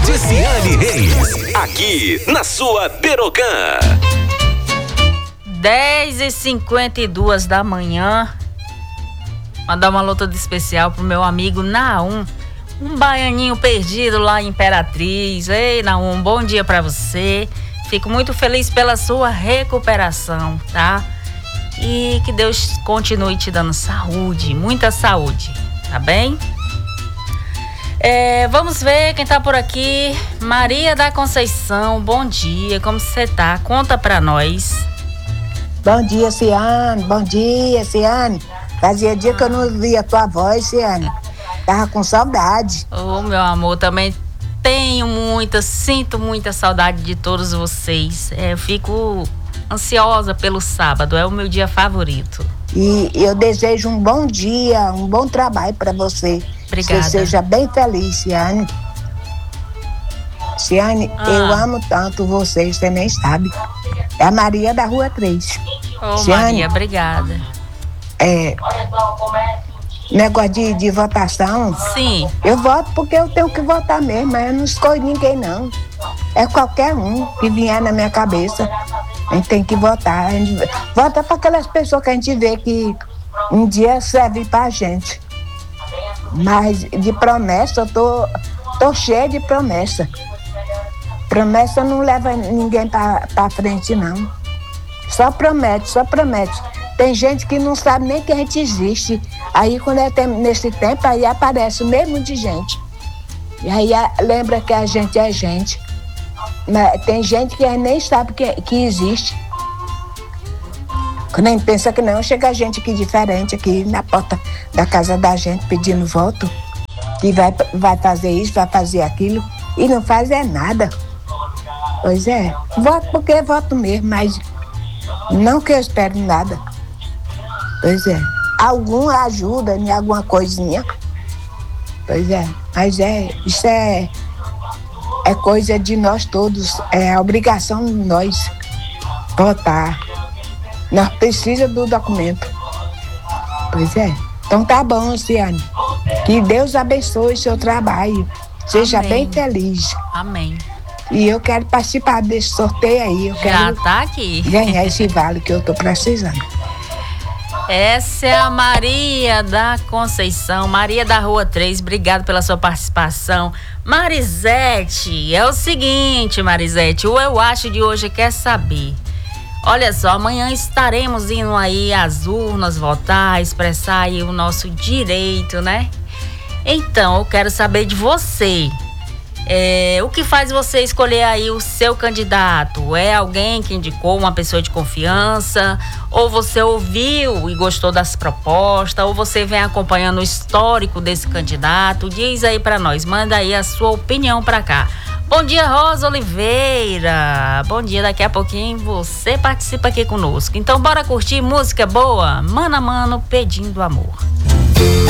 de Ciane Reis, aqui na sua Perocã. 10h52 da manhã. Mandar uma luta de especial pro meu amigo Naum, um baianinho perdido lá em Imperatriz. Ei, Naum, bom dia pra você. Fico muito feliz pela sua recuperação, tá? E que Deus continue te dando saúde, muita saúde, tá bem? Vamos ver quem tá por aqui. Maria da Conceição, bom dia, como você tá? Conta pra nós. Bom dia, Ciane. Bom dia, Ciane. Fazia dia que eu não ouvia a tua voz, Ciane. Tava com saudade. Ô, meu amor, também sinto muita saudade de todos vocês. Eu fico ansiosa pelo sábado, é o meu dia favorito. E eu desejo um bom dia, um bom trabalho para você. Obrigada. Você seja bem feliz, Ciane. Ciane, eu amo tanto você nem sabe. É a Maria da Rua 3. Ô, Ciane, Maria, obrigada. Negócio de votação. Sim. Eu voto porque eu tenho que votar mesmo, mas eu não escolho ninguém, não. É qualquer um que vier na minha cabeça. A gente tem que votar. A gente vota para aquelas pessoas que a gente vê que um dia serve pra gente. Mas de promessa, eu tô cheia de promessa. Promessa não leva ninguém pra frente, não. Só promete. Tem gente que não sabe nem que a gente existe. Aí, quando nesse tempo, aí aparece o mesmo de gente. E aí lembra que a gente é gente. Mas tem gente que nem sabe que existe. Quando a gente pensa que não, chega gente aqui diferente, aqui na porta da casa da gente, pedindo voto. Que vai fazer isso, vai fazer aquilo. E não faz nada. Pois é. Voto porque voto mesmo, mas não que eu espero nada. Pois é. Algum ajuda em alguma coisinha. Pois é. Mas isso é coisa de nós todos. É obrigação de nós votar. Nós precisamos do documento. Pois é. Então tá bom, Ciane. Que Deus abençoe seu trabalho. Seja Amém. bem feliz. Amém. E eu quero participar desse sorteio aí. Eu Já quero tá aqui. ganhar esse vale que eu tô precisando. Essa é a Maria da Conceição, Maria da Rua 3, obrigado pela sua participação. Marisete, é o seguinte, Marisete, o Eu Acho de hoje quer saber. Olha só, amanhã estaremos indo aí às urnas votar, expressar aí o nosso direito, né? Então, eu quero saber de você. O que faz você escolher aí o seu candidato? É alguém que indicou uma pessoa de confiança? Ou você ouviu e gostou das propostas? Ou você vem acompanhando o histórico desse candidato? Diz aí pra nós, manda aí a sua opinião pra cá. Bom dia, Rosa Oliveira. Bom dia, daqui a pouquinho você participa aqui conosco. Então bora curtir música boa? Mano a Mano, Pedindo Amor.